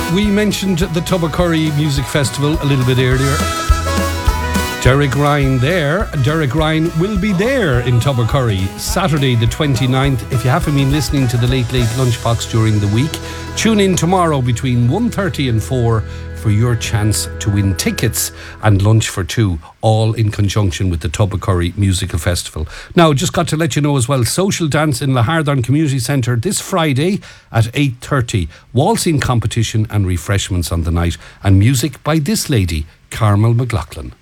we mentioned the Tubbercurry Music Festival a little bit earlier. Derek Ryan will be there in Tubbercurry Saturday the 29th. If you haven't been listening to the Late Lunchbox during the week, tune in tomorrow between 1:30 and 4 for your chance to win tickets and lunch for two, all in conjunction with the Tubbercurry Musical Festival. Now, just got to let you know as well, social dance in Lahardon Community Centre this Friday at 8:30. Waltzing competition and refreshments on the night, and music by this lady, Carmel McLaughlin.